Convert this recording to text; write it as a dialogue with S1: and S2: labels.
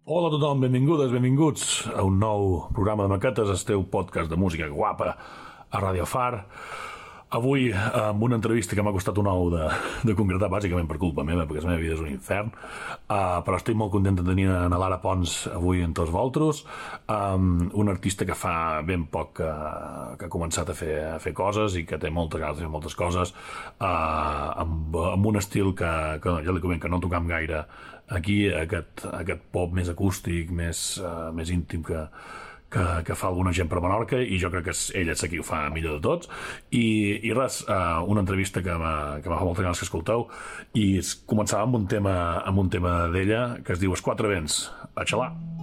S1: Hola a tothom, benvingudes, benvinguts a un nou programa de maquetes, el teu podcast de música guapa a Radio Far. Avui amb una entrevista que m'ha costat un ou de concretar, bàsicament per culpa meva, perquè la meva vida és un infern, però estic molt content de tenir a Lara Pons avui en tots vosaltres, un artista que fa ben poc que ha començat a fer coses i que té moltes ganes de fer moltes coses, amb un estil que ja li comento que no tocam gaire aquí, aquest pop més acústic, més íntim que fa alguna gent per Menorca, i jo crec que ell és qui ho fa millor de tots. I res, una entrevista que m'ha fa moltes ganes que escolteu, i començava amb un tema d'ella que es diu Els Quatre Vents. A xalar!